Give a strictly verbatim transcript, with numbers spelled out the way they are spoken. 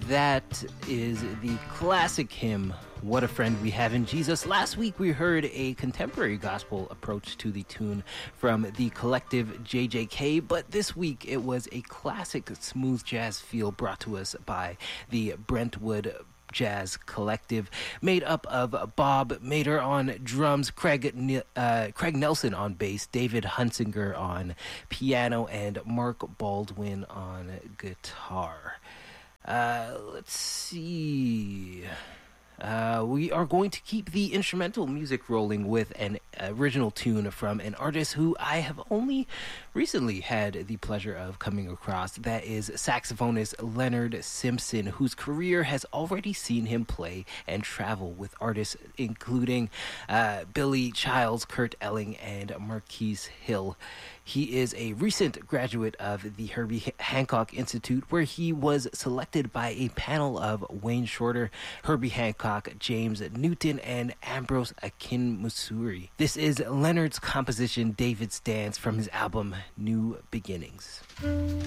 That is the classic hymn, What a Friend We Have in Jesus. Last week we heard a contemporary gospel approach to the tune from the collective J J K, but this week it was a classic smooth jazz feel brought to us by the Brentwood Jazz Collective, made up of Bob Mader on drums, Craig uh, Craig Nelson on bass, David Hunsinger on piano, and Mark Baldwin on guitar. Uh, let's see. Uh, we are going to keep the instrumental music rolling with an original tune from an artist who I have only recently had the pleasure of coming across. That is saxophonist Leonard Simpson, whose career has already seen him play and travel with artists including uh, Billy Childs, Kurt Elling, and Marquise Hill. He is a recent graduate of the Herbie Hancock Institute, where he was selected by a panel of Wayne Shorter, Herbie Hancock, James Newton, and Ambrose Akinmusuri. This is Leonard's composition, David's Dance, from his album New Beginnings.